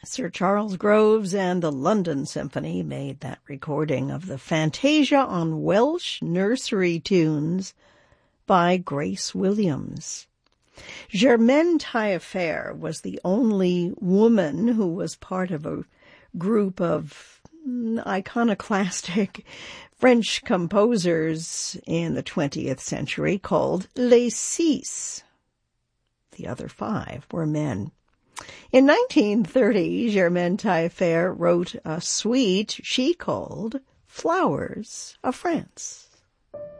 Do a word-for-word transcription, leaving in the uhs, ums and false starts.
Sir Charles Groves and the London Symphony made that recording of the Fantasia on Welsh nursery tunes by Grace Williams. Germaine Taillefer was the only woman who was part of a group of iconoclastic French composers in the twentieth century called Les Six. The other five were men. In nineteen thirty, Germaine Taillefer wrote a suite she called Flowers of France.